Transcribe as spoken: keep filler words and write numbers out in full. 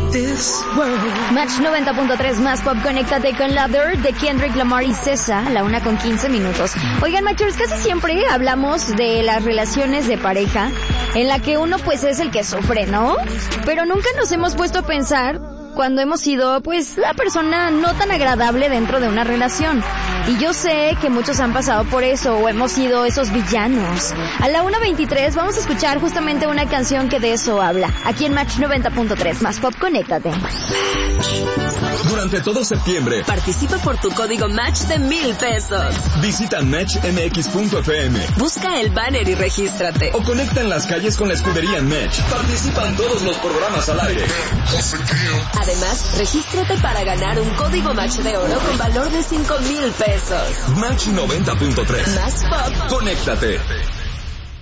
this world. Match noventa punto tres más pop, conéctate con Lather de Kendrick Lamar y Cesa, la una con quince minutos. Oigan, Matchers, casi siempre hablamos de las relaciones de pareja en la que uno pues es el que sufre, ¿no? Pero nunca nos hemos puesto a pensar cuando hemos sido, pues, la persona no tan agradable dentro de una relación. Y yo sé que muchos han pasado por eso, o hemos sido esos villanos. A la una veintitrés vamos a escuchar justamente una canción que de eso habla. Aquí en Match noventa punto tres, más pop, conéctate. Durante todo septiembre, participa por tu código Match de mil pesos. Visita match m x punto f m. Busca el banner y regístrate. O conecta en las calles con la escudería Match. Participan todos los programas al aire. Además, regístrate para ganar un código Match de oro con valor de cinco mil pesos. Match noventa punto tres. Más pop. Conéctate.